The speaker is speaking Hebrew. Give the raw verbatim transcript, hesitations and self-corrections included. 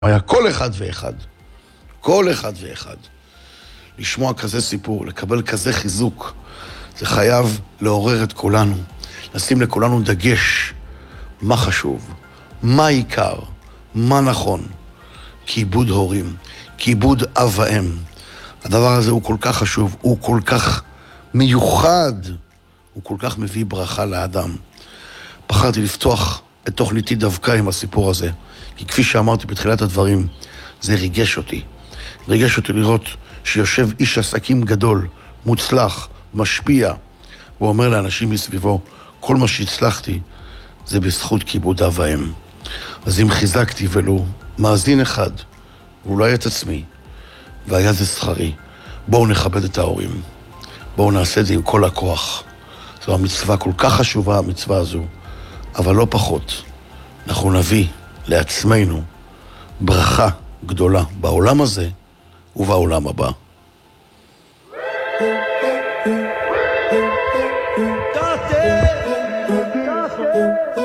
היה כל אחד ואחד, כל אחד ואחד. לשמוע כזה סיפור, לקבל כזה חיזוק, זה חייב לעורר את כולנו, לשים לכולנו דגש, מה חשוב, מה עיקר, מה נכון, כיבוד הורים, כיבוד אב ואם. הדבר הזה הוא כל כך חשוב, הוא כל כך מיוחד, הוא כל כך מביא ברכה לאדם. בחרתי לפתוח את תוכניתי דווקא עם הסיפור הזה, כי כפי שאמרתי בתחילת הדברים, זה ריגש אותי. ריגש אותי לראות שיושב איש עסקים גדול, מוצלח, משפיע, והוא אומר לאנשים מסביבו, כל מה שהצלחתי זה בזכות כיבוד אב ואם. אז אם חיזקתי ולו מאזין אחד, ואולי את עצמי, והיה זה שכרי, בואו נכבד את ההורים. בואו נעשה את זה עם כל הכוח. זו המצווה כל כך חשובה, המצווה הזו, אבל לא פחות. אנחנו נביא לעצמנו ברכה גדולה בעולם הזה ובעולם הבא. Tate,